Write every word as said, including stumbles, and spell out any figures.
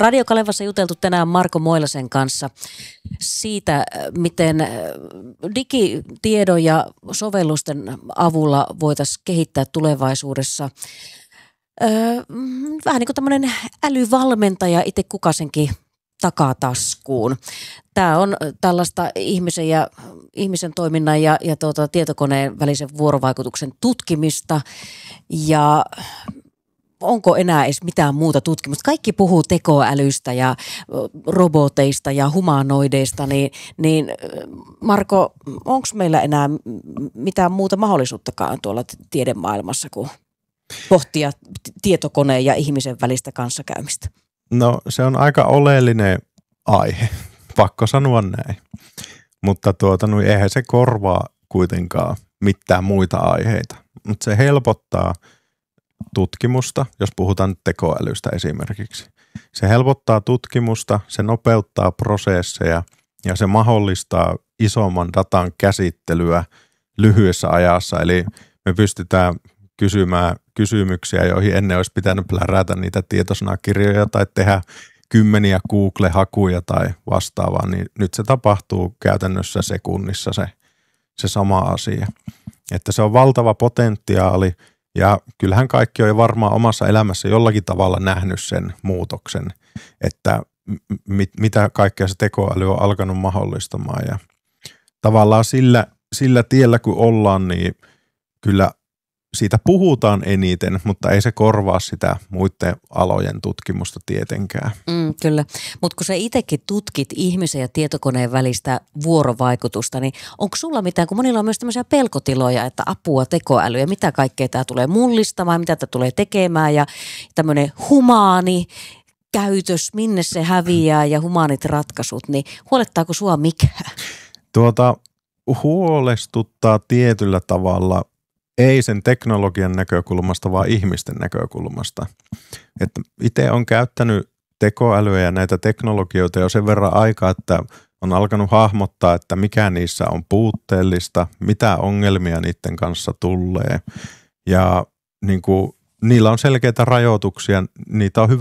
Radio Kalevassa juteltu tänään Marko Moilasen kanssa siitä, miten digitiedon ja sovellusten avulla voitaisiin kehittää tulevaisuudessa öö, vähän niin kuin tämmöinen älyvalmentaja itse kukasenkin takataskuun. Tämä on tällaista ihmisen ja ihmisen toiminnan ja, ja tuota, tietokoneen välisen vuorovaikutuksen tutkimista ja onko enää edes mitään muuta tutkimusta? Kaikki puhuu tekoälystä ja roboteista ja humanoideista, niin, niin Marko, onko meillä enää mitään muuta mahdollisuuttakaan tuolla tiedemaailmassa kuin pohtia tietokoneen ja ihmisen välistä kanssakäymistä? No se on aika oleellinen aihe, pakko sanoa näin, mutta tuota, no, eihän se korvaa kuitenkaan mitään muita aiheita, mutta se helpottaa tutkimusta, jos puhutaan nyt tekoälystä esimerkiksi. Se helpottaa tutkimusta, se nopeuttaa prosesseja ja se mahdollistaa isomman datan käsittelyä lyhyessä ajassa. Eli me pystytään kysymään kysymyksiä, joihin ennen olisi pitänyt plärätä niitä tietosanakirjoja tai tehdä kymmeniä Google-hakuja tai vastaavaa, niin nyt se tapahtuu käytännössä sekunnissa se, se sama asia. Että se on valtava potentiaali. Ja kyllähän kaikki on jo varmaan omassa elämässä jollakin tavalla nähnyt sen muutoksen, että mit, mitä kaikkea se tekoäly on alkanut mahdollistamaan. Ja tavallaan sillä, sillä tiellä kun ollaan, niin kyllä siitä puhutaan eniten, mutta ei se korvaa sitä muiden alojen tutkimusta tietenkään. Mm, kyllä, mutta kun sä itsekin tutkit ihmisen ja tietokoneen välistä vuorovaikutusta, niin onko sulla mitään, kun monilla on myös tämmöisiä pelkotiloja, että apua tekoälyä, mitä kaikkea tämä tulee mullistamaan, mitä tämä tulee tekemään ja tämmöinen humaani käytös, minne se häviää ja humaanit ratkaisut, niin huolettaako sua mikään? Tuota, huolestuttaa tietyllä tavalla. Ei sen teknologian näkökulmasta, vaan ihmisten näkökulmasta. Että itse olen käyttänyt tekoälyä ja näitä teknologioita jo sen verran aikaa, että on alkanut hahmottaa, että mikä niissä on puutteellista, mitä ongelmia niiden kanssa tulee. Ja niin kuin, niillä on selkeitä rajoituksia, niitä on hyvä